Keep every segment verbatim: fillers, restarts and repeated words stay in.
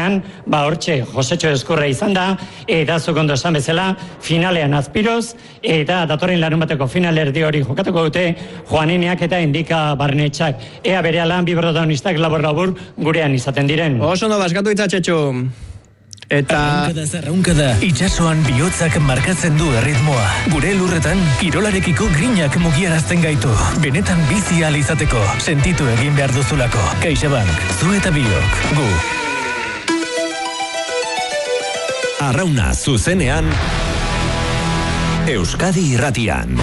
finalean, ba hortxe Josetxo Ezkurra izan da, eta zukondo esan bezala, finalean Azpiroz, eta datorren larun bateko finalerdi hori jokatuko dute Juanineak eta Indika Barnetxak. Ea berehala bi protagonistak labur-labur gurean izaten diren. Oso ondo baskatu itzatxetxu. Eta... Arraunkada zarraunkada, itxasoan bihotzak markatzen du erritmoa. Gure lurretan, kirolarekiko grinak mugiarazten gaitu. Benetan bizi ahal izateko, sentitu egin behar duzulako. CaixaBank, zu eta biok, gu. Arrauna zuzenean, Euskadi Irratian.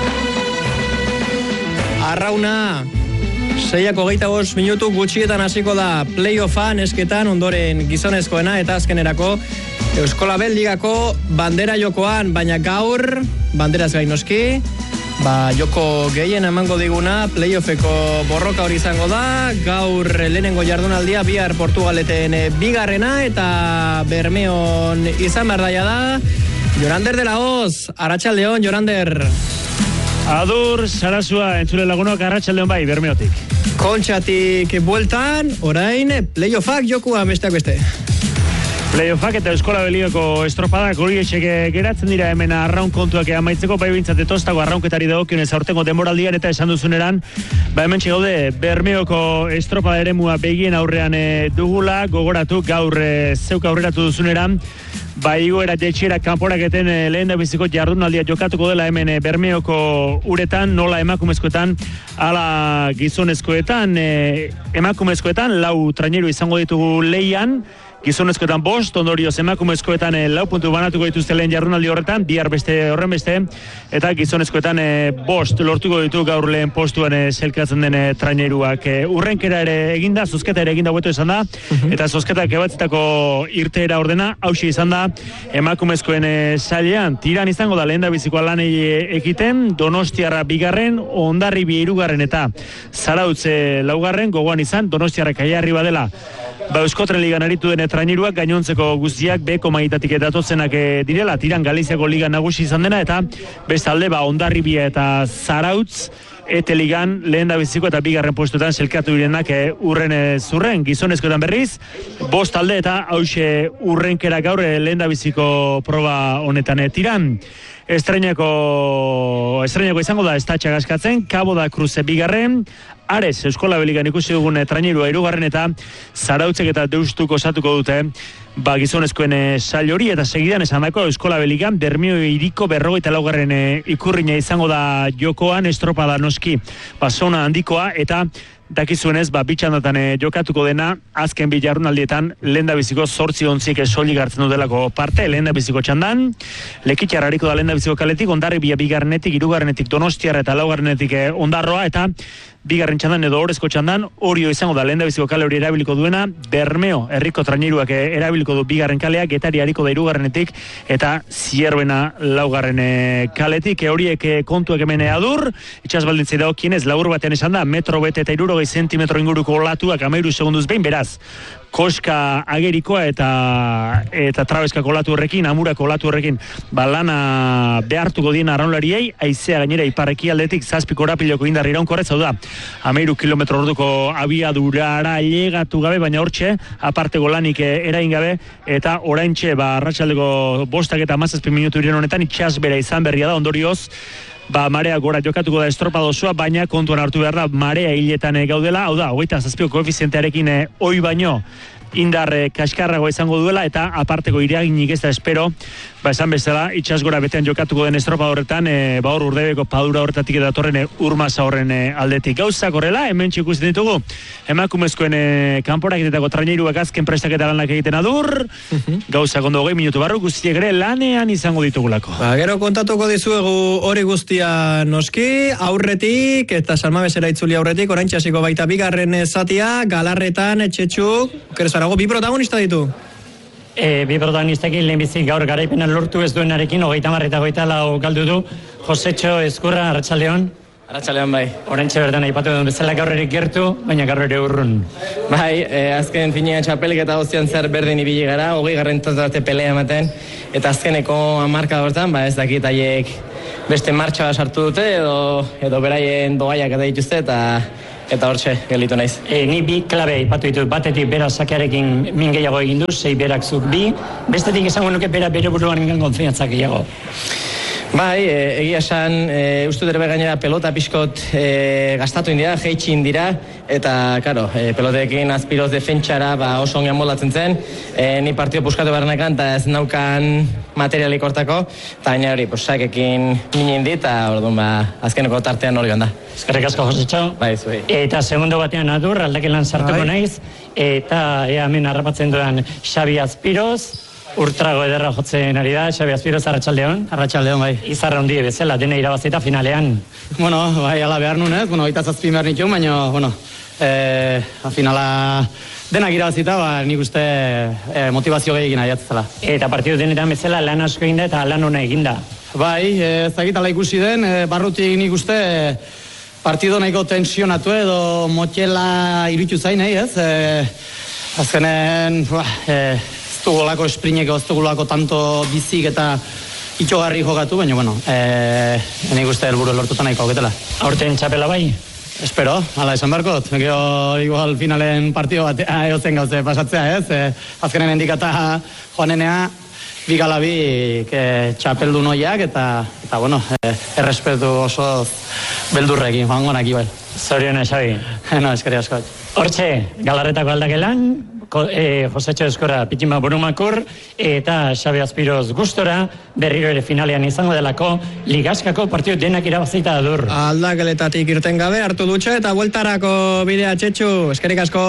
Arrauna... Seiako geita bost minutu gutxietan hasiko da playoffan esketan ondoren gizonezkoena eta azkenerako Euskolabel Ligako bandera jokoan, baina gaur banderaz gainoski, ba joko gehien emango diguna playoffeko borroka hori izango da. Gaur lehenengo jardunaldia bihar Portugaleten bigarrena eta Bermeon izan berdaia da. Jorander de la Hoz, Arratsaldeon Jorander. Adur, Sarasua, entzule lagunok, Arratsaldeon bai, Bermeotik. Kontxatik bueltan, orain, playoffak jokua besteak beste. Playoffak eta Euskolabel Ligako estropadak hori esek geratzen dira hemen arraun kontuak amaitzeko, bai bintzat etostako arraunketari dagokionez aurtengo denboraldian eta esan duzuneran, ba hemen txegaude Bermeoko estropada eremua begien aurrean e, dugula, gogoratu gaur e, zeuk aurreratu duzuneran, ba igoera jetxera kanporaketen e, lehen da biziko jardunaldia jokatuko dela hemen e, Bermeoko uretan, nola emakumezkoetan, ala gizonezkoetan, e, emakumezkoetan, lau traineru izango ditugu leian, gizonezkoetan bost, ondorioz emakumezkoetan e, lau puntu banatuko dituzte lehen jardunaldi horretan, bihar beste horren beste, eta gizonezkoetan e, bost lortuko ditu gaur lehen postuan e, zelkatzen den e, traineruak. E, urrenkera ere eginda, zozketa ere eginda hueto izan da, eta zozketak ebatzetako irteera ordena, hausi izan da, emakumezkoen e, sailean, tiran izango da lehen da bizikoa lanei ekiten, Donostiarra bigarren, Hondarribia hirugarren eta Zarautze laugarren, gogoan izan, Donostiarra kaiarri badela, ba Euskotren Ligan aritu den traineruak gainontzeko guztiak beko maitatik datozenak e, direla, tiran Galiziako Liga nagusi izan dena, eta bestalde ba Hondarribia eta Zarautz Ete Ligan lehen da biziko eta bigarren postuetan selkatu direnak e, urren e, zurren, gizonezkoetan berriz, bost talde eta hause urrenkera gaur e, lehen da biziko proba honetan e, tiran. Estreñako, estreñako izango da estatxa gaskatzen, Cabo da Cruze bigarren, Ares, Euskolabel Ligan ikusi dugun trainerua hirugarren eta Zarautzek eta Deustuko osatuko dute, ba gizonezkoen e, sail hori eta segidan esan dako Euskolabel Ligan Bermeo iriko berrogeita laugarren e, ikurrina izango da jokoan, estropada noski, ba zona handikoa eta dakizuenez, ba, bitxandatan e, jokatuko dena, azken bi jardunaldietan lehen da biziko zortzi ontzik soilik hartzen dutelako parte, lehen da biziko txandan, Lekitxarra hariko da lehen da biziko kaletik, Hondarribia bigarrenetik, hirugarrenetik Donostiarra eta laugarrenetik e, Ondarroa, eta bigarren txandan edo orezko txandan, Orio izango da lehen da biziko kale hori erabiliko duena, Bermeo, herriko traineruak e, erabiliko du bigarren kalea, Getari hariko da hirugarrenetik, eta Zierbena laugarren e, kaletik, e, horiek e, kontuek hemen adur, itxas baldintzei dagokienez, labur batean esan da, metro bete eta irurogei zentimetro inguruko olatuak amairu segunduz behin, beraz, koska agerikoa eta eta trabeska kolatu horrekin, amura kolatu horrekin, ba lana behartuko dien arraunlariei, haizea gainera iparreki aldetik zazpi korapiloko indar iraunkorrez, hau da, amairu kilometro orduko abiadurara llegatu gabe, baina hortxe, aparteko lanik erain gabe, eta oraintxe, ba, arratsaldeko bostak eta mazazpi minutu iren honetan, itxas bera izan berria da, ondorioz, ba, marea gora jokatuko da estropada osoa, baina kontuan hartu behar da, marea hiletan gaudela, hau da, hogeita zazpiko koefizientearekin e, oi baino, indar e, kaskarrago izango duela, eta aparteko iraginik ez da espero, ba, esan bezala, itxas gora betean jokatuko den estropada horretan, e, ba, hor urdebeko padura horretatik edatorren e, urmasa horren e, aldetik. Gauzak horrela, hemen txikusten ditugu, emakumezkoen e, kanporaketako traineruak azken prestaketa lanak egiten adur, gauzak ondo hogei minutu barru, guztiek ere lanean izango ditugulako. Ba, gero kontatuko dizuegu hori guztia noski, aurretik, eta salmabesera itzuli aurretik, orain txasiko baita bigarren zatia, Galarretan, Etxetxuk, okerzarago, bi protagonista ditu. E, bi protagonistakin lehenbizik gaur garaipena lortu ez duenarekin, hogeita marreta hogeita lau galdu du, Josetxo Ezkurra, Arratsaldeon. Arratsaldeon bai. Oraintxe bertan aipatu duen bezala gaur ere gertu, baina gaur ere urrun. Bai, e, azken finean txapelik eta guztian zer berdin ibili gara, hogei garren tozarte pelea ematen, eta azkeneko hamarka hortan, ba ez dakit haiek beste martxa sartu dute, edo, edo beraien dogaiak eta dituzte, eta eta hortxe gelditu naiz. E, ni bi klabe aipatu ditut, batetik bera sakearekin min gehiago egin du, sei berak zuk bi, bestetik esango nuke bera bere buruan ingen konfiantzak gehiago. Bai, e, egia esan, e, uste dut ere gainera pelota pixkot e, gastatu indira, jeitsi indira, eta, karo, e, pelotekin azpiroz defentsara ba, oso ongean moldatzen zen, e, ni partio puskatu barnekan, eta ez naukan materialik hortako, eta baina hori, posakekin minin dit, eta orduan, ba, azkeneko tartean hori da. Eskerrik asko, Josetxo. Bai, zuei. Eta segundo batean adur, aldakelan sartuko naiz, eta ea hemen harrapatzen duan Xabi Azpiroz, urtrago ederra jotzen ari da, Xabi Azpiroz, Arratsaldeon. Arratsaldeon, bai. Izarra hundi bezala, dena irabazita finalean. Bueno, bai, ala behar nuen, ez? Bueno, oita zazpin behar nituen, baina, bueno, eh, finala denak irabazita, ba, nik uste eh, motivazio gehiagin aiatzela. Eta partidu denetan bezala lan asko eginda eta lan ona eginda. Bai, ez dakit ala ikusi den, eh, barrutik nik uste eh, partido nahiko tensionatu edo motxela irutu zain, eh, ez? Eh, azkenen, eh, ez dugulako esprineko, ez dugulako tanto bizik eta itxogarri jokatu, baina, bueno, eh, nik uste helburu lortuta nahiko getela. Aurten txapela bai? Espero, hala esan barkot. Gero igual finalen partio bat eotzen gauze pasatzea, ez? Eh, azkenen endikata joanenea, bi galabik eh, txapeldu noiak, eta, eta bueno, eh, errespetu oso beldurrekin, joango naki bai. Zoriona, Xabi. No, eskari asko. Hortxe, Galarretako aldakelan, E, Josetxo Eskora Pitima Burumakur eta Xabi Azpiroz gustora berriro ere finalean izango delako ligaskako partidu denak irabazita adur. Aldakeletatik irten gabe hartu dutxe eta bueltarako bidea Txetxu, eskerrik asko.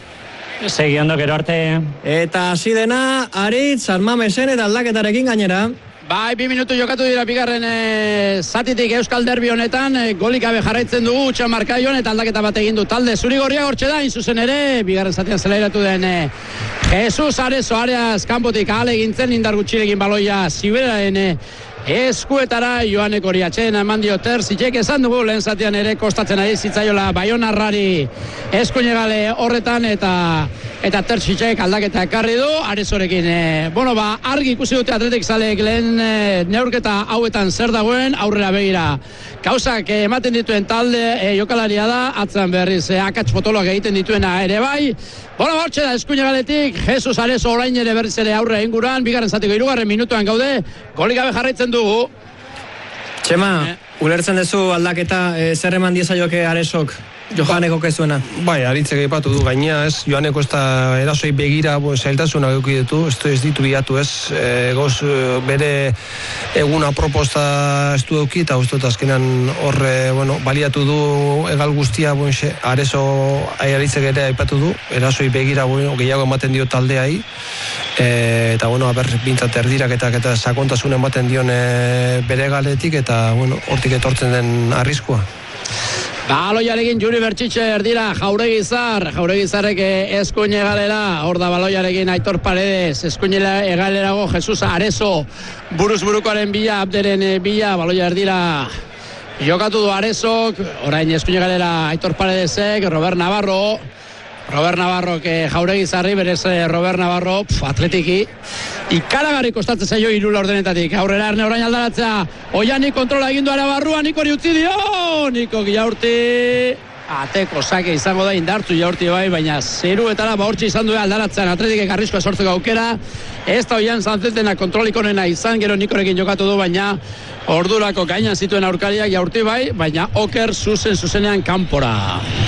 Segi ondo gero arte. Eta hasi dena Aritz Armamesen eta aldaketarekin gainera. Bai, bi minutu jokatu dira bigarren e, zatitik Euskal Derbi honetan, e, golik gabe jarraitzen dugu utxan markaioan eta aldaketa bat egin du talde zurigorria hortxe da, inzuzen ere, bigarren zatian zelairatu den e, Jesus Arezo Arias kanpotik ahal egintzen indar gutxirekin baloia Ziberaren e, eskuetara Joanek hori atxeen eman dio Terzitek esan dugu lehen zatean ere kostatzen ari zitzaiola Baionarrari eskuinegale horretan eta eta Terzitek aldaketa ekarri du Arezorekin e, bueno ba argi ikusi dute Atletik zaleek lehen e, neurketa hauetan zer dagoen aurrera begira gauzak e, ematen dituen talde e, jokalaria da atzan berriz e, akats potoloak egiten dituena ere bai. Bueno, hortxe da, eskuinegaletik, Jesus Arezo orain ere berriz ere aurre inguruan, bigarren zatiko hirugarren minutuan gaude, golik gabe jarraitzen dugu. Txema, eh. ulertzen duzu aldaketa, e, zer eman diezaioke Arezok? Johaneko kezuena. Bai, aritzek aipatu du gaina, ez, Johaneko ez da erasoi begira zailtasuna eduki ditu, ez, ez ditu bilatu, ez, e, goz, bere eguna proposta ez du eduki, eta uste dut azkenan horre, bueno, baliatu du egal guztia, bon, xe, Arezo aritzek ere aipatu du, erasoi begira, bueno, gehiago ematen dio taldeai, e, eta, bueno, haber, bintzat erdirak eta, eta sakontasun ematen dion e, bere galetik, eta, bueno, hortik etortzen den arriskua. Baloiarekin Juri Bertxitxe erdira Jauregizar, Jauregizarrek eskuine galera, hor da baloiarekin Aitor Paredes, eskuine egalerago Jesus Arezo, buruz burukoaren bila, Abderen bila, baloia erdira jokatu du Arezok, orain eskuine galera Aitor Paredesek, Robert Navarro, Robert Navarro, que Jauregizarri, berez Robert Navarro, pf, atletiki, ikaragarri kostatzen zaio irula ordenetatik, aurrera erne orain aldaratzea, Oianik kontrola egindu ara barrua, Niko hori utzi dio, Niko Giaurti, ateko sake izango da indartzu Giaurti bai, baina zeruetara bahortzi izan duela aldaratzean, atletikek arriskoa sortzeko aukera, ez da Oian Zanzeltena kontrolikonena izan, gero Nikorekin jokatu du, baina ordurako gainan zituen aurkariak Giaurti bai, baina oker zuzen zuzenean kanpora.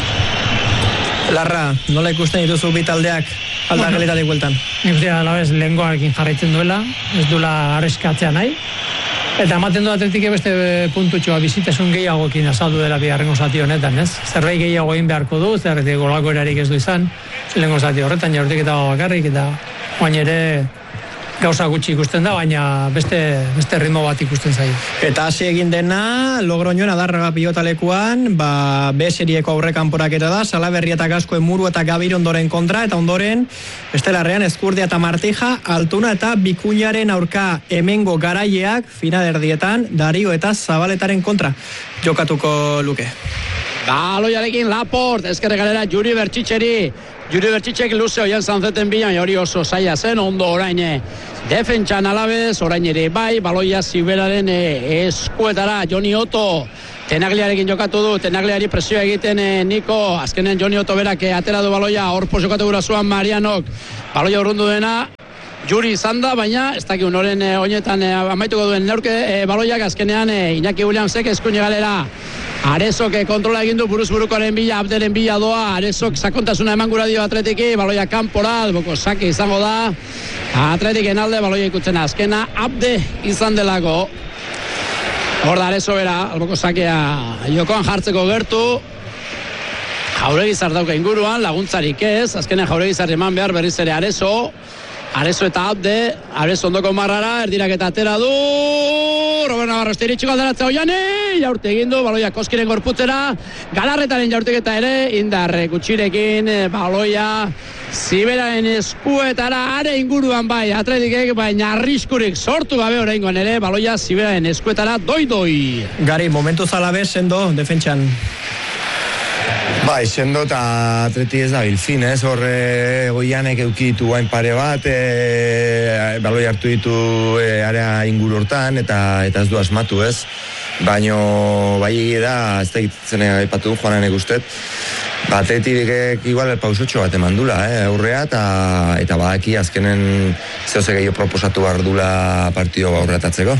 Larra, nola ikusten dituzu bi taldeak aldakeletatik bueltan? Nik uste alabez lehengoarekin jarraitzen duela, ez duela arreskatzea nahi. Eta ematen du Atletik beste puntutxoa bizitasun gehiagokin azaldu dela bigarrengo zati honetan, ez? Zerbait gehiago egin beharko du, zerretik golako erarik ez du izan, lehengo zati horretan jaurtik eta bakarrik, eta oain ere gauza gutxi ikusten da, baina beste, beste ritmo bat ikusten zaio. Eta hasi egin dena, Logroñoen Adarraga pilotalekuan, ba, B serieko aurrekanporaketa da, Salaberria eta Gaskoen Muru eta Gabir ondoren kontra, eta ondoren, bestelarrean Eskurdia eta Martija, Altuna eta Bikuñaren aurka hemengo garaileak, finalerdietan, Dario eta Zabaletaren kontra jokatuko luke. Baloiarekin Laport, ezkerre galera Juri Bertxitxeri. Juri Bertxitxek luze oian zanzeten bilan, hori oso zaila zen, ondo orain defentsan alabez, orain ere bai, baloia Ziberaren eskuetara, Joni Otto. Tenagliarekin jokatu du, Tenagliari presioa egiten eh, Niko, azkenean Joni Otto berak eh, atera du baloia, horpoz jokatu gura zuan Marianok, baloia urrundu dena, Juri izan da, baina ez dakik unoren eh, oinetan eh, amaituko duen neurke eh, baloiak, azkenean eh, Iñaki Williamsek eskuine galera, Arezok eh, kontrola egin du buruz burukoaren bila, Abderen bila doa, Arezok sakontasuna eman gura dio Atletiki, baloia kanpora, boko sake izango da, Atletiken alde baloia ikutzen azkena, Abde izan delako. Hor da Arezo bera, alboko sakea jokoan jartzeko gertu. Jauregizar dauka inguruan, laguntzarik ez. Azkenean Jauregizar eman behar berriz ere Arezo. Arezo eta Abde, Arezo ondoko marrara, erdirak eta atera du. Robert Navarro estiritxiko aldaratza Oiane, jaurte egin du, baloia Koskiren gorputzera. Galarretaren jaurteketa ere, indar gutxirekin, baloia Ziberaren eskuetara, are inguruan bai, Atletikek, baina arriskurik sortu gabe oraingoan ere, baloia Ziberaren eskuetara, doi-doi. Gari, momentu zalabe, sendo, defentsan. Bai, sendo eta Atleti ez da bilfin, ez, horre Goianek eukitu hain pare bat, e, baloi hartu ditu e, area inguru hortan, eta, eta ez du asmatu, ez. Baino, bai da, ez da egitzen aipatu du, Juanenek ustet, ba, Atletikek igual pausotxo bat eman dula, eh, aurrea, eta, eta badaki azkenen zehose gehiago proposatu behar dula partido aurretatzeko.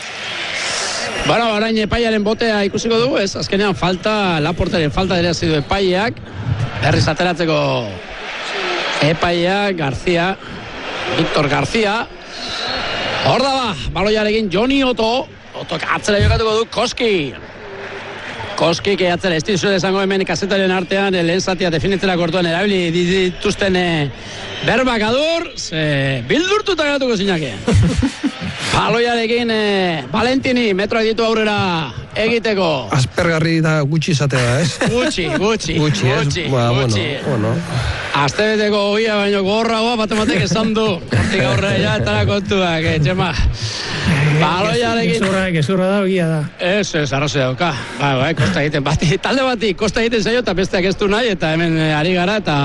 Bueno, orain epaiaren botea ikusiko dugu, ez? Azkenean falta, Laportaren falta ere hazidu epaiak, berriz ateratzeko epaiak, García, Víctor García. Hor da ba, baloiarekin Joni Otto, Otto atzera jokatuko du Koski. Koski, que atzera, ez dizu esango hemen kazetaren artean, lehen zatia definitzera kortuan erabili dituzten eh, berbak adur, ze bildurtuta gatuko zinake. Baloiarekin eh, Valentini, metroak ditu aurrera egiteko. Aspergarri da gutxi izatea, ez? Gutxi, gutxi, gutxi, gutxi, ba, gutxi. Bueno, bueno. Aztebeteko ogia baino gorragoa, batematek esan du. Hortik aurre, ja, etara kontuak, eh, txema. Baloiarekin... Gezurra, gezurra da, ogia da. Ez, ez, arroze dauka. Ba, ba, kosta egiten, bati, talde bati, kosta egiten zaio, eta besteak ez du nahi, eta hemen eh, ari gara, eta...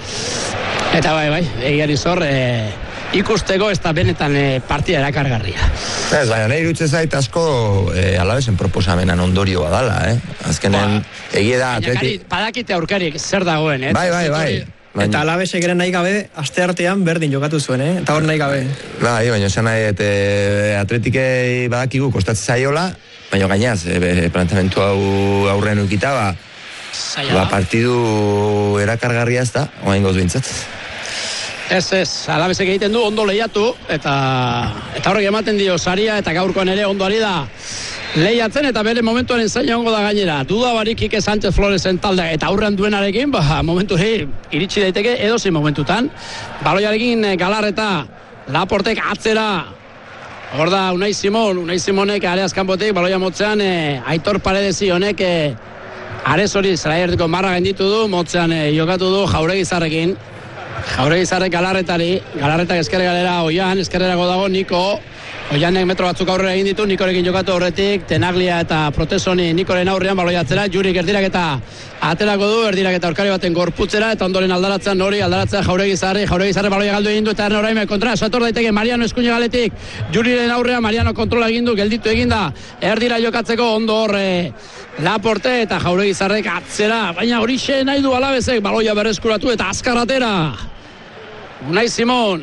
Eta bai, bai, egiari zor, eh, ikusteko ez da benetan e, partida erakargarria. Ez, baina nahi irutze zait asko e, alabesen proposamenan ondorioa dala, eh? Azkenen, ba, egie da Atleti... Badakite aurkarik zer dagoen, eh? Bai, bai, bai. Baina... Eta alabesek ere nahi gabe, aste artean berdin jokatu zuen, eh? Eta hor nahi gabe. Bai, baina esan nahi, et, e, Atletikei badakigu kostatzen zaiola, baina gainaz, e, planteamentu hau aurrean ukita, ba, ba partidu erakargarria ez da, oain goz bintzat. Ez, ez, alabezek egiten du, ondo lehiatu, eta eta horrek ematen dio saria, eta gaurkoan ere ondo ari da lehiatzen, eta bere momentuaren zaila ongo da gainera. Duda barik Ike Sánchez Floresen talde, eta aurrean duenarekin, ba, momentu hei, iritsi daiteke edozein momentutan. Baloiarekin Galarreta, Laportek atzera, hor da Unai Simon, Unai Simonek areaz kanpotik, baloia motzean, e, Aitor Paredesi honek, e, arez hori zelaiertiko marra gainditu du, motzean e, jokatu du Jauregizarrekin. Jauregizarrek Galarretari, Galarretak ezkerre galera Oian, ezkerrerako dago Niko, Oianek metro batzuk aurrera egin ditu, Nikorekin jokatu horretik, Tenaglia eta Protesoni Nikoren aurrean baloia atzera, Jurik erdirak eta aterako du, erdirak eta aurkari baten gorputzera, eta ondoren aldaratzen hori, aldaratzen Jauregizarri, Jauregizarri baloia galdu egin du, eta orain kontra, esator daiteke Mariano eskuine galetik, Juriren aurrean, Mariano kontrola egin du, gelditu eginda, erdira jokatzeko ondo horre, Laporte eta Jauregizarrek atzera, baina horixe nahi du alabezek, baloia berreskuratu eta azkar atera. Unai Simon,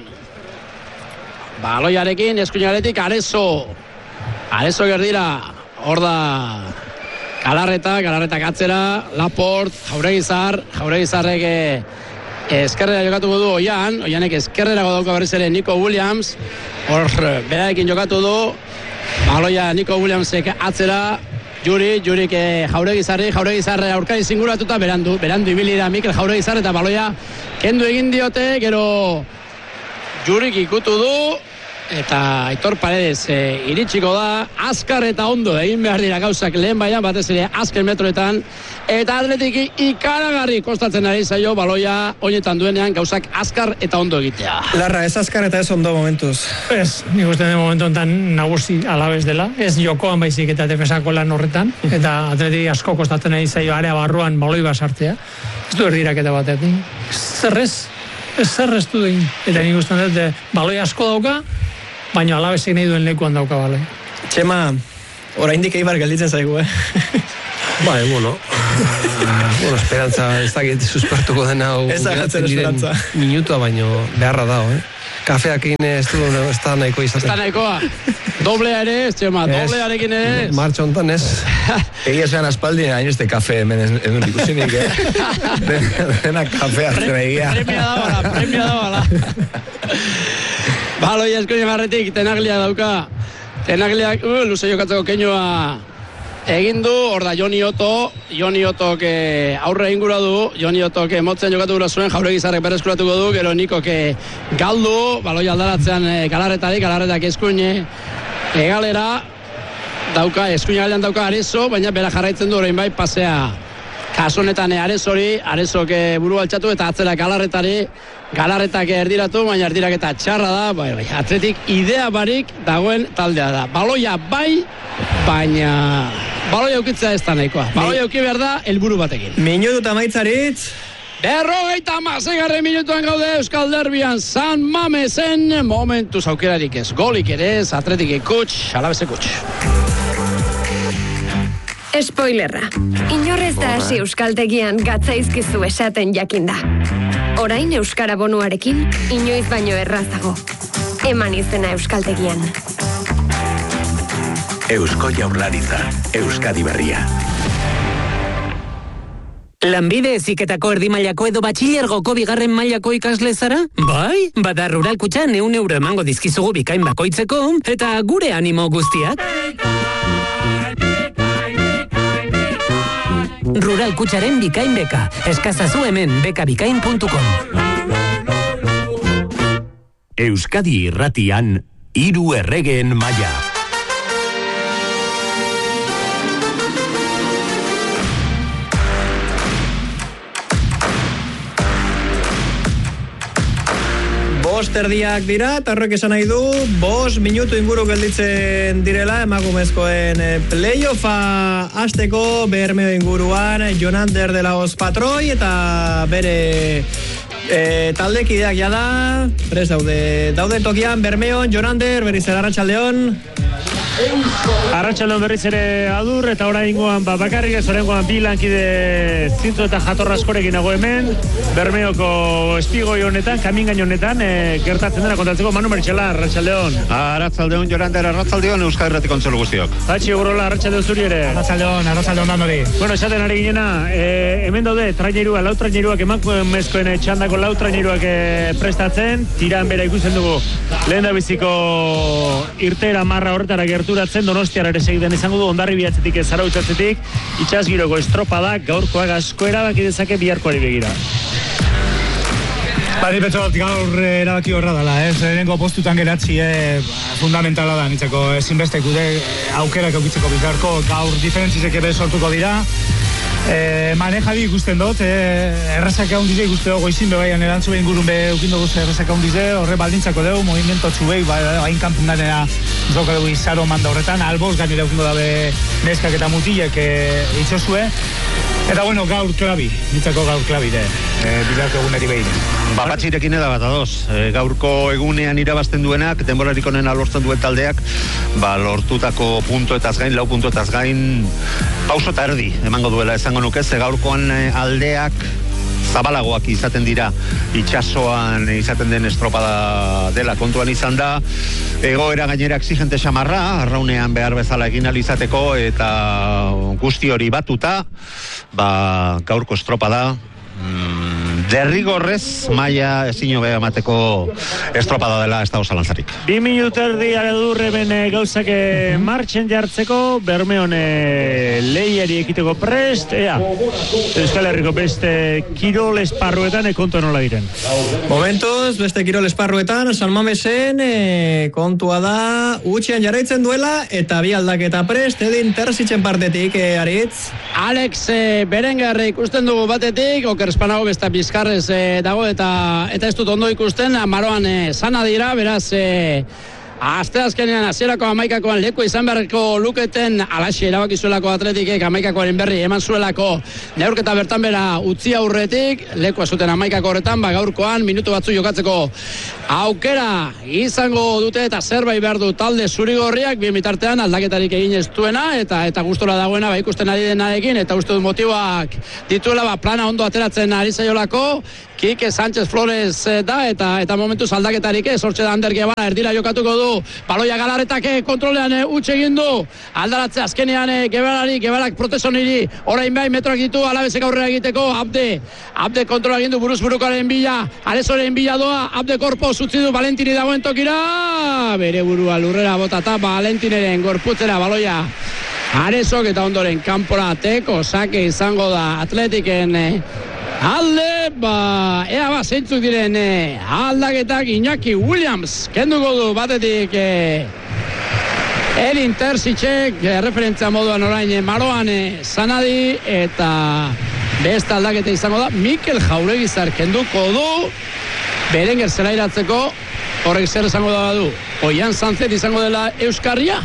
baloiarekin, eskuinaletik, Arezo, Arezo gerdira, hor da, Galarreta, Galarretak atzera, Laport, Jauregizar, Jauregizarrek eskerrera jokatuko du Oian, Oianek eskerrera godauka berriz ere Nico Williams, hor beraekin jokatu du, baloia Nico Williamsek atzera, Juri, Jurik eh, Jauregizarri, Jauregizarre aurkari zinguratuta berandu, berandu ibili da Mikel Jauregizar eta baloia kendu egin diote, gero Jurik ikutu du eta Aitor Paredes e, iritsiko da, azkar eta ondo egin behar dira gauzak lehen baian, batez ere azken metroetan, eta atletiki ikaragarri kostatzen ari zaio baloia oinetan duenean gauzak azkar eta ondo egitea. Larra, ez azkar eta ez ondo momentuz. Ez, nik uste den momentu enten nagusi alabez dela, ez jokoan baizik eta defensako lan horretan, eta atleti asko kostatzen ari zaio area barruan baloi basartzea. Ez du erdiraketa batetik. Zerrez, ez zerrez du egin. Eta nik uste dut, baloi asko dauka, baina alabezek nahi duen lekuan dauka baloi. Txema, oraindik eibar gelditzen zaigu, eh? Bai, bueno, bueno, esperantza ez dakit suspertuko dena hau geratzen diren minutua, baino beharra dago, eh? Kafeakin ez du, ez da nahiko izaten. Ez da nahikoa. Doblea ere ez, Txema, doblearekin ere ez. Martxo hontan ez. Egia zean aspaldi, hain este kafe hemen ez dut ikusinik, eh? Dena kafea zen egia. Premia da bala, premia da bala. Baloi Eskoin Garretik, Tenaglia dauka. Tenagliak, uh, luze jokatzeko keinoa egin du, hor da Joni Oto, Joni Otok eh, aurre ingura du, Joni Otok eh, motzen jokatu gura zuen, Jauregizarrek berreskuratuko du, gero Nikok eh, galdu, baloi aldaratzean eh, galarretarik, galarretak Eskuin egalera, dauka, Eskuin egalean dauka Arezo, baina bera jarraitzen du orain bai pasea. Kaso honetan Arezori, Arezok eh, buru altxatu eta atzera galarretari, galarretak erdiratu, baina erdiraketa txarra da, bai, bai, atletik idea barik dagoen taldea da. Baloia bai, baina baloia ukitzea ez da nahikoa. Baloia uki behar da, helburu batekin. Minutu eta maitzaritz. Berrogeita hamaseigarren minutuan gaude Euskal Derbian San Mamesen, momentuz aukerarik ez, golik ere ez, atletik ikutx, alabeze kutx. Spoilerra. Inorrez da hasi euskaltegian gatzaizkizu esaten jakinda. Orain euskara bonuarekin inoiz baino errazago. Eman izena euskaltegian. Eusko Jaurlaritza, Euskadi Berria. Lanbide heziketako erdi mailako edo batxilergoko bigarren mailako ikasle zara? Bai, bada Rural Kutxan ehun euro emango dizkizugu bikain bakoitzeko, eta gure animo guztiak. Rural Kutxaren bikain beka. Eskazazu hemen bekabikain puntu com. Euskadi Irratian, hiru erregeen maila. Bost erdiak dira, eta horrek esan nahi du, bost minutu inguru gelditzen direla, emakumezkoen playoffa hasteko Bermeo inguruan, Jonander de la Hoz Patroi, eta bere e, taldekideak jada, prez daude, daude tokian, Bermeon, Jonander, berriz ere Arratsaldeon. Arratsaldeon berriz ere adur, eta ora ingoan ba, bakarrik ez orengoan bi lankide zintzo eta jatorra askorekin nago hemen, Bermeoko espigoi honetan, kamingain honetan, e, gertatzen dena kontatzeko. Manu Meritxela, Arratsaldeon. Arratsaldeon, Jorander, Arratsaldeon, Euskal Herrati kontzelu guztiok. Patxi Urola, Arratsaldeon zuri ere. Arratsaldeon, Arratsaldeon dan hori. Bueno, esaten ari ginena, e, hemen daude trainerua, lau traineruak emakumezkoen txandako lau traineruak e, prestatzen, tiran bera ikusten dugu lehen da biziko irtera marra horretara gerturatzen, Donostiara ere segiden izango du, Hondarribia atzetik ez Zarautz atzetik, itsasgiroko estropada gaurkoak asko erabaki dezake biharkoari begira. Badi betzot gaur erabaki horra dela, ez? Lehenengo postutan geratzi e, fundamentala da, nitzako ezinbestek gude aukerak aukitzeko bitarko, gaur diferentzizek ere sortuko dira. E, manejari ikusten dut, e, errazak egon dize ikusten dut, goizin bebaian erantzu behin gurun be eukindu guz errazak egon dize, horre baldintzako dugu, movimiento txubei, ba, hain kanpundanera zoka dugu izaro manda horretan, alboz gainera eukindu dabe neskak eta mutilek e, itxosue. Eta bueno, gaur klabi, nitzako gaur klabi de, e, bilarko eguneri behin. Bapatxirekin eda bat adoz, e, gaurko egunean irabazten duenak, denborarik onena lortzen duen taldeak, ba, lortutako puntoetaz gain, lau puntoetaz gain, pauso eta erdi, emango duela esango nuke, ze gaurkoan aldeak zabalagoak izaten dira, itsasoan izaten den estropada dela kontuan izan da, egoera gainera exigente xamarra, arraunean behar bezala egin alizateko, eta guzti hori batuta, ba, gaurko estropada, mm, derrigorrez maila ezin hobea emateko estropada dela ez dago zalantzarik. Bi minutu erdi aredur eben gauzak martxen jartzeko, Bermeon lehiari ekiteko prest, ea, Euskal Herriko beste kirol esparruetan kontua nola diren. Momentuz, beste kirol esparruetan, San Mamesen e, kontua da, utxean jarraitzen duela, eta bi aldaketa prest, Edin Terzitzen partetik, e, Aritz. Alex e, Berengarri ikusten dugu batetik, Oker Espanago besta bizkarrez e, dago, eta eta ez dut ondo ikusten, amaroan e, sana dira, beraz... E, Aste azkenean hasierako hamaikakoan leku izan beharko luketen alaxe erabakizuelako atletikek hamaikakoaren berri eman zuelako neurketa bertan bera utzi aurretik leku zuten hamaikako horretan, ba gaurkoan minutu batzu jokatzeko aukera izango dute eta zerbait behar du talde zurigorriak bien bitartean aldaketarik egin ez duena eta eta gustora dagoena ba ikusten ari denarekin eta uste dut motiboak dituela ba plana ondo ateratzen ari zaiolako Kike Sánchez Flores da eta eta momentuz aldaketarik ez hortxe da Ander Guevara erdira jokatuko du baloia Galaretak kontrolean utxe egin du aldaratze azkenean Guevarari Guevarak protesoniri orain behin metroak ditu alabezek aurrera egiteko Abde Abde kontrola egin du buruz burukoaren bila Arezoren bila doa Abde korpo utzi du Valentini dagoen tokira bere burua lurrera botata Valentineren gorputzera baloia Arezok eta ondoren kanpora teko sake izango da Atletiken alde, ba, ea ba, zeintzuk diren eh, aldaketak Iñaki Williams, kenduko du batetik eh, Edin Terzitzek, eh, referentzia moduan orain eh, Maroan eh, Sanadi, eta beste aldaketa izango da, Mikel Jauregizar kenduko du, Berenguer zelairatzeko, horrek zer izango da du, Oian Sanzet izango dela Euskarria,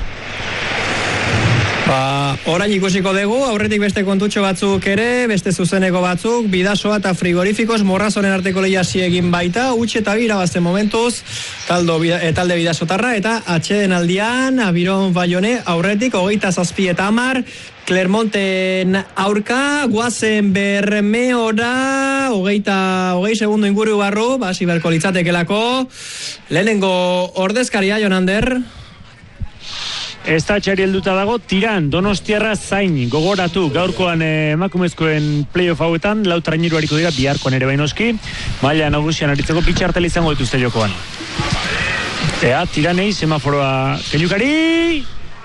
Ba, orain ikusiko dugu, aurretik beste kontutxo batzuk ere, beste zuzeneko batzuk, Bidasoa eta Frigorifikos Morrazoren arteko lehiasi egin baita, utxe eta bira bazten momentuz, taldo, e, talde Bidasotarra, eta atxeden aldian, Abiron Bayone, aurretik, hogeita zazpi eta amar, Clermonten aurka, guazen Bermeora, hogeita, hogei segundu inguru barru, basi berko litzatekelako, lehenengo ordezkaria, Jonander. Ez da txari helduta dago, tiran, Donostiarra zain, gogoratu, gaurkoan eh, emakumezkoen playoff hauetan, lau traineru hariko dira, biharkoan ere bainoski, maila nagusian aritzeko pitxartela izango dituzte jokoan. Ea, tiranei, semaforoa, keilukari!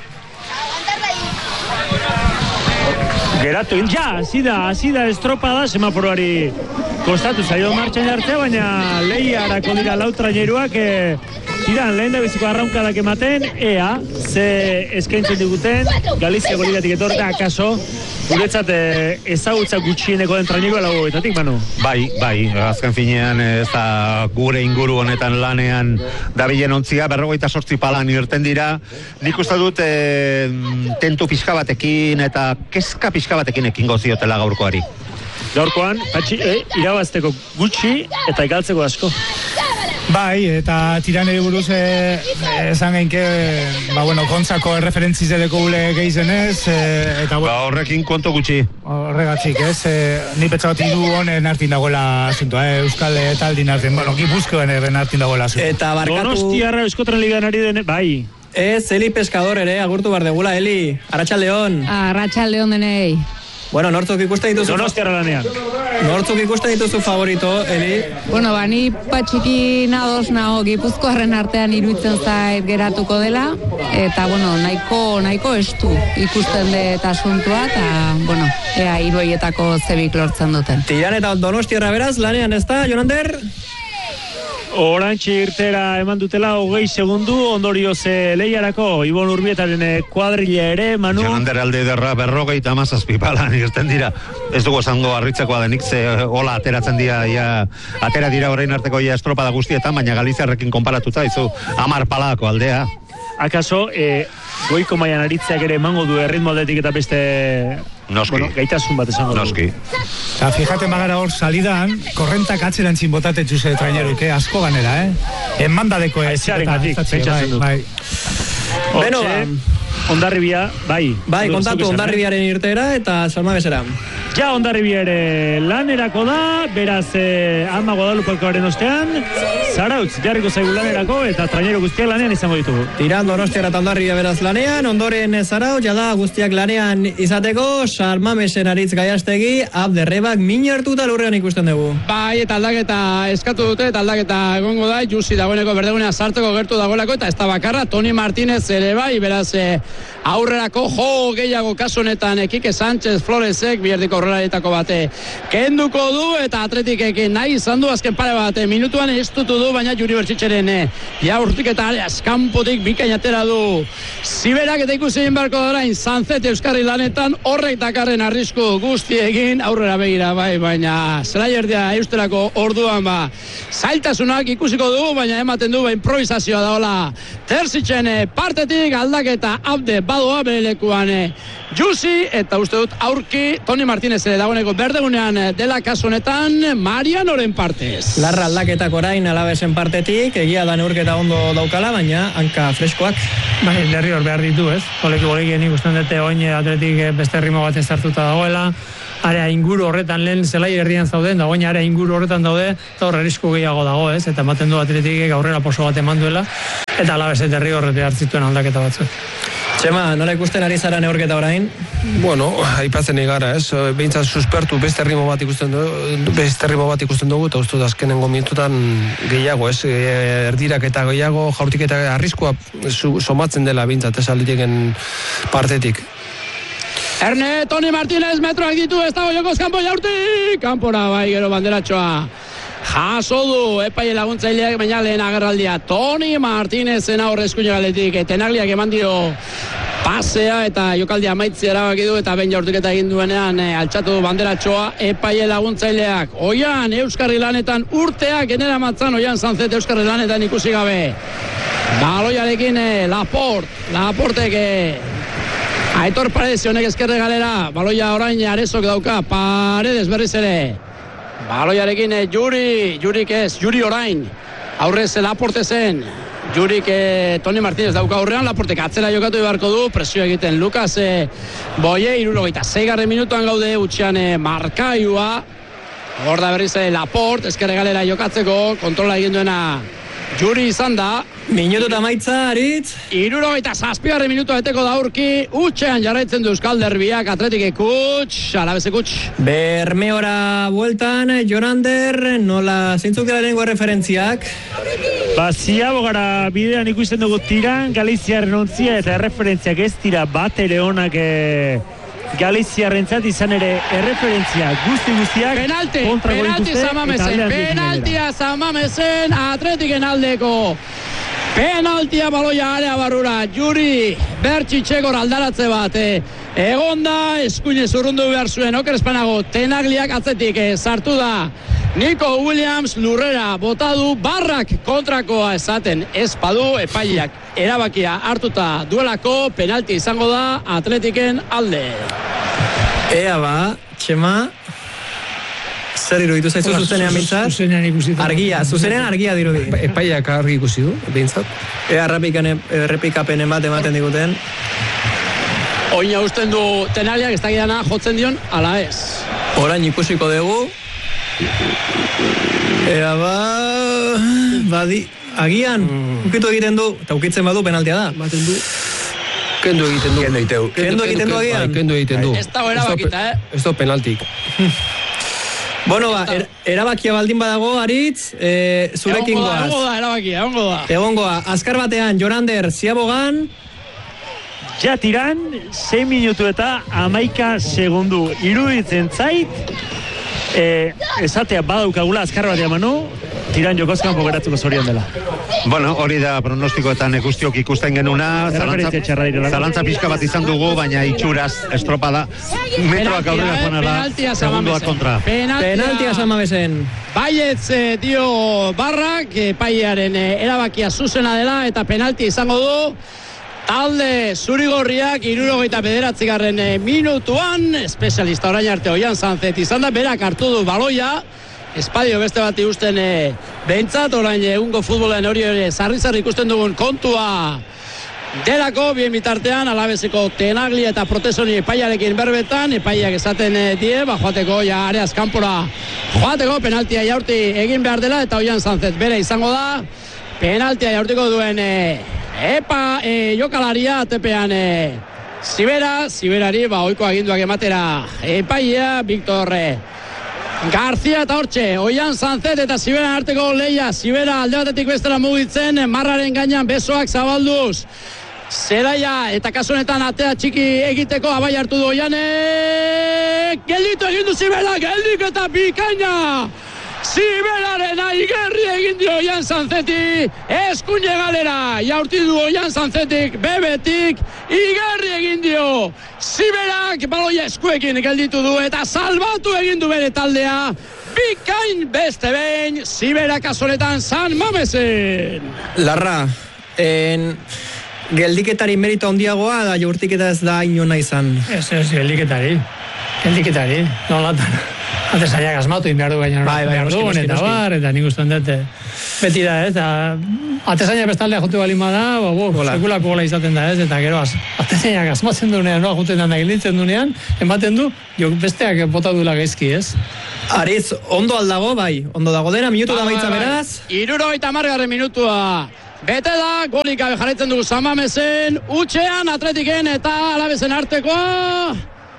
Geratu, ja, hasi da, hasi da estropada, semaforoari kostatu zaio martxan jartzea, baina lehiarako dira lau traineruak, eh, tiran, lehen da biziko arraunkadak ematen, ea, ze eskaintzen diguten, Galizia Golidatik etorta, akaso, guretzat ezagutza gutxieneko den trainerua lagoetatik, Manu? Bai, bai, azken finean ez da gure inguru honetan lanean dabilen ontzia, berrogeita sortzi palan irten dira, nik uste dut e, tentu pixka batekin eta kezka pixka batekin ekingo ziotela gaurkoari. Gaurkoan, patxi, eh, irabazteko gutxi eta egaltzeko asko. Bai, eta tiraneri buruz eh, esan gainke, ba, bueno, kontzako erreferentzizeleko gule gehizenez, eh, eta... Ba, horrekin konto gutxi. Horregatik, ez, eh, ni petxabat idu honen hartin dagoela asuntoa, eh, Euskal taldin hartin, bueno, Gipuzkoen erren hartin dagoela asuntoa. Eta barkatu... Donostiarra Euskotren Ligan ari den, bai. Ez, Eli Pescador ere, agurtu bar degula, Eli. Arratsaldeon. Arratsaldeon denei. Bueno, nortzuk ikusten dituzu... Donostiarra lanean. Nortzuk ikusten dituzu favorito, Eli? Bueno, ba, ni patxiki nados nago Gipuzkoarren artean iruditzen zait geratuko dela, eta, bueno, nahiko, nahiko estu ikusten dut asuntua, eta, bueno, ea hirueietako zebik lortzen duten. Tiran eta Donostiarra beraz, lanean ez da, Jonander? Orantxe irtera eman dutela hogei segundu, ondorioz lehiarako Ibon Urbietaren kuadrilla ere, Manu. Jonander alde derra berrogei eta mazazpi palan irten dira. Ez dugu esango arritzakoa denik, ze hola ateratzen dira, ia, atera dira orain arteko ia estropada guztietan, baina Galiziarrekin konparatuta, izu amar palako aldea. Akaso, e, goiko mailan aritzeak ere emango du erritmo aldetik eta beste... Noski. Bueno, gaitasun bat esango du. Noski. Eta fijate magara hor salidan, korrentak atzeran txinbotate txuze traineruk, eh? Asko ganera, eh? Enmandadeko ez. Aizearen gatik, pentsatzen dut. Bai. Beno, ba... Ondarribia, bai. Bai, kontatu Ondarribiaren irtera eta Salmabesera. Ja Hondarribi ere lanerako da, beraz eh, Alma Guadalupekoaren ostean, Zarautz jarriko zaigu lanerako eta trainero guztiak lanean izango ditugu. Tiran Donostiara eta Hondarribia beraz lanean, ondoren Zarautz, jada guztiak lanean izateko, Salmamesen Aritz Gaiastegi, Abderrebak min hartuta lurrean ikusten dugu. Bai, eta aldaketa eskatu dute, eta aldaketa egongo da, Jusi dagoeneko berdegunea sartzeko gertu dagoelako, eta ez da bakarra, Toni Martínez ere bai, beraz eh, aurrerako jo gehiago kasu honetan Kike Sánchez Floresek bierdiko aurrelarietako bate kenduko du eta Atletikekin nahi izan du azken pare bate minutuan estutu du, baina Juri Bertxitxeren ja urtik eta eskampotik bikain atera du Ziberak eta ikusi egin beharko da orain Sanzete Euskarri lanetan horrek dakarren arrisku guztiekin aurrera begira bai, baina zelaierdia eusterako orduan ba zailtasunak ikusiko du, baina ematen du ba improvisazioa daola Terzitzen partetik aldaketa Abde badoa bere lekuan Jusi eta uste dut aurki Toni Martínez ere dagoeneko berdegunean dela kasu honetan Marianoren partez. Larra aldaketak orain Alavesen partetik, egia da neurketa ondo daukala, baina hanka freskoak. Bai, derri hor behar ditu, ez? Koleki golekin ikusten dute oin Atletik beste ritmo bat ezartuta dagoela, area inguru horretan lehen zelai herrian zauden, da oin area inguru horretan daude, eta horre risku gehiago dago, ez? Eta ematen du Atletik aurrera poso bat eman duela, eta Alavesen derri horrete hartzituen aldaketa batzuk. Txema, nola ikusten ari zara neurketa orain? Bueno, aipatzen igara, ez? Behintzat suspertu beste ritmo bat ikusten dugu, beste ritmo bat ikusten dugu, eta uste dut azkenengo minututan gehiago, ez? Erdirak eta gehiago, jaurtik eta arriskua somatzen dela behintzat, ez aliteken partetik. Erne, Toni Martínez metroak ditu, ez dago jokoz kanpo jaurtik, kanpora bai gero banderatxoa. Jaso du, epaile laguntzaileak baina lehen agerraldia Toni Martínezen aurre eskuine galetik Tenagliak eman dio pasea eta jokaldia amaitzi erabaki du eta behin jaurtiketa egin duenean e, altxatu banderatxoa epaile laguntzaileak Oian Euskarri lanetan urteak genera matzan Oian Sanzete Euskarri lanetan ikusi gabe baloiarekin e, Laport Laportek e, Aitor Paredes honek ezkerre galera baloia orain Arezok dauka Paredes berriz ere baloiarekin eh, Juri, Jurik ez, Juri orain aurrez Laporte zen Jurik eh, Toni Martínez dauka aurrean Laportek atzera jokatu beharko du presio egiten Lukas eh, Boie irurogeita seigarren minutuan gaude utxean eh, markailua hor da berriz eh, Laport ezkerre galera jokatzeko kontrola egin duena Juri izan da minutu eta maitza, Aritz irurogeita zazpigarren minutua eteko da aurki utxean jarraitzen du Euskal Derbiak Atletik kuts, Alabese kuts Bermeora bueltan Jorander, nola zeintzuk dela lehenko referentziak? Ba, ziago gara bidean ikusten dugu Tiran, Galiziaren ontzia eta erreferentziak ez dira bat ere honak e... Galiziarrentzat izan ere erreferentzia guzti guztiak penalti, penalti Samamesen, penaltia Samamesen Atletiken aldeko penaltia baloia area barrura Juri Bertxitxegor aldaratze bat eh, egonda eskuine zurrundu behar zuen oker espanago Tenagliak atzetik eh, sartu da Nico Williams lurrera botadu barrak kontrakoa esaten espadu epaileak erabakia hartuta duelako penalti izango da Atletiken alde. Ea ba, Txema zer iruditu zaizu zuzenean bintzat? Zuzenean ikusi. Argia, zuzenean argia dirudi. Epaileak argi ikusi du, bintzat. Ea errepikapenen bat ematen diguten. Oina usten du Tenagliak ez dakidana jotzen dion, ala ez. Orain ikusiko dugu. Ea ba... Badi... Agian, mm. ukitu egiten du, eta ukitzen badu penaltia da. Baten du. Kendu egiten du. Kendu egiten du. Kendu egiten du agian. Kendu egiten du. Ez dago erabakita, eh? Ez dago penaltik. Bueno, ba, er, erabakia baldin badago, Aritz, e, zurekin goaz. Egongo da, erabakia, egongo da. Egongoa, azkar batean, Jorander, Ziabogan. Ja Tiran, sei minutu eta amaika segundu. Iruditzen zait, e, esatea badaukagula azkar batean manu, Tiran jokozkanpo geratzuko zorion dela. Bueno, hori da pronostikoetan guztiok ikusten genuna, zalantza, zalantza pixka bat izan dugu, baina itxuraz estropada, metroak aurrera joanala, segunduak kontra. Penaltia Samamesen. Baietz eh, dio barrak, eh, paiaren eh, erabakia zuzena dela, eta penalti izango du, talde zurigorriak hirurogeita bederatzigarren eh, minutuan, espezialista orain arte Oian Sanzet izan da, berak hartu du baloia, espadio beste bat ikusten e, behintzat, orain egungo futbolen hori hori zarri-zarri ikusten dugun kontua delako, bien bitartean, Alabeseko Tenagli eta Protesoni epaiarekin berbetan, epaiak esaten die, ba, joateko ja areaz kanpora, joateko penaltia jaurti egin behar dela, eta Oian Sanzet bere izango da, penaltia jaurtiko duen, e, epa, e, jokalaria, tepean, e, Zibera, Ziberari, ba, oiko aginduak ematera, epaia, Victor García eta hortxe, Oian Sanzet eta Zibera arteko leia, Zibera alde batetik bestera mugitzen, marraren gainean besoak zabalduz, Zeraia eta kasunetan atea txiki egiteko abai hartu du Oianek, gelditu egindu Zibera, geldik eta bikaina, Ziberaren aigerri egin dio Oian Sanzeti, eskuine galera, jaurti du Oian Sanzetik, bebetik, igerri egin dio, Ziberak baloia eskuekin gelditu du eta salbatu egin du bere taldea, bikain beste behin, Ziberak azoretan San Mamesen. Larra, en... geldiketari merito handiagoa da jaurtiketa ez da inona izan. Ez, ez, geldiketari, geldiketari, nolatan. Atezainak asmatu inbiardu gaina bai, bai, behar duen, eta bar, eta nik ustean dut, beti da, ez, atezainak bestaldea jote balima da, bo, bo, sekulako gola izaten da, ez, eta gero, atezainak asmatzen duenean, no, joten da gilditzen duenean, ematen du, jo besteak bota duela gaizki, ez. Ariz, ondo aldago, bai, ondo dago dena, minutu da baitza beraz. Iruro eta margarren minutua. Bete da, golik gabe jarraitzen dugu San Mamesen, utxean, Atletiken eta Alabesen artekoa.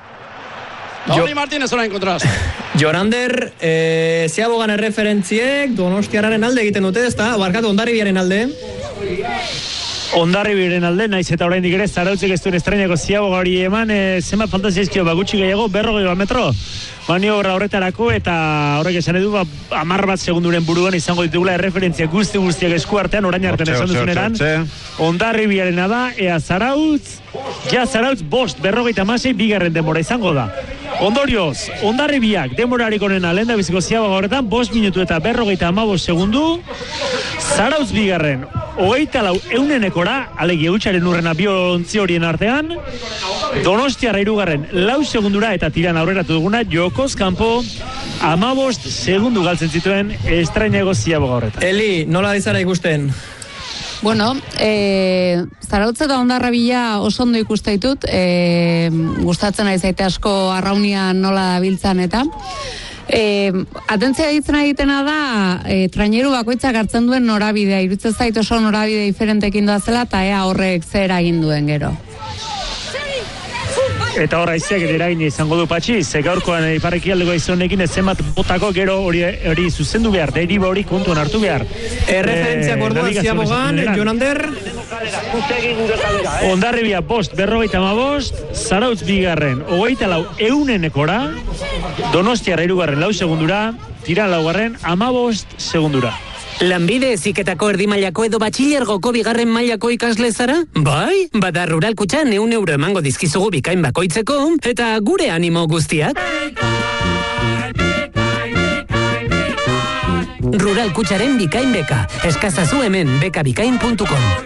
Doni Martínez orain kontraz. Jorander, eh, ziabogan erreferentziek Donostiararen alde egiten dute, ez da? Barkatu, Hondarribiaren alde. Hondarribiaren alde, naiz eta oraindik ere Zarautzek ez duen estrainako ziabogari eman, e, zenbat falta zaizkio, ba, gutxi gehiago, berrogei bat metro. Maniobra horretarako eta horrek esan edu, ba, amar bat segunduren buruan izango ditugula erreferentzia guzti guztiak esku artean, orain artean esan duzuneran. Hondarribiarena da, ea Zarautz, ja Zarautz bost, berrogeita masei, bigarren denbora izango da. Ondorioz, Hondarribiak denborarik onena lehen da biziko ziabaga horretan, bost minutu eta berrogeita amabost segundu, Zarautz bigarren, hogeita lau eunenekora, alegi eutxaren urrena biontzi horien artean, Donostiarra irugarren lau segundura eta tiran aurreratu duguna, jokoz kanpo amabost segundu galtzen zituen estrainego ziabaga horretan. Eli, nola dizara ikusten? Bueno, e, Zarautz eta Hondarribia oso ondo ikusten ditut, e, gustatzen ari zaite asko arraunia nola dabiltzan eta e, atentzia ditzen egitena da e, traineru bakoitzak hartzen duen norabidea, iruditzen zait oso norabide diferentekin doazela eta ea horrek zer egin duen gero. Eta horra iziak eragin izango du Patxi, ze gaurkoan iparreki aldeko izonekin ezemat botako gero hori, hori zuzendu behar, deriba hori kontuan hartu behar. Erreferentziak orduan ziabogan, Jonander. Hondarribia bost, berrogeita ama bost, Zarautz bigarren, hogeita lau eunenekora, Donostiarra irugarren lau segundura, Tiran laugarren ama bost segundura. Lanbide heziketako erdi mailako edo batxilergoko bigarren mailako ikasle zara? Bai, bada Rural Kutxan ehun euro emango dizkizugu bikain bakoitzeko, eta gure animo guztiak. Rural Kutxaren bikain beka. Eskazazu hemen bekabikain puntu com.